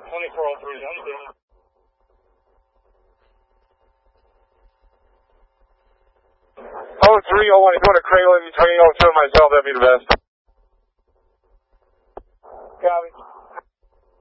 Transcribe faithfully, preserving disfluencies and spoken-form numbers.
twenty-four oh three, I'm good. oh three oh one, if you want to cradle and twenty oh two myself, that'd be the best. Copy.